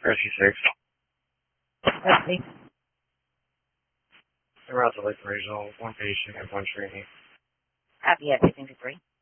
Rescue 6. Rescue. En route to Lake Regional, 1 patient and 1 trainee. Copy, at 3.